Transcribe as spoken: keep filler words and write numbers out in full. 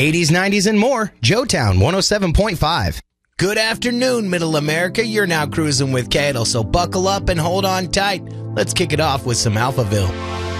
eighties, nineties, and more. Joetown one oh seven point five. Good afternoon, Middle America. You're now cruising with Cadle, so buckle up and hold on tight. Let's kick it off with some Alphaville.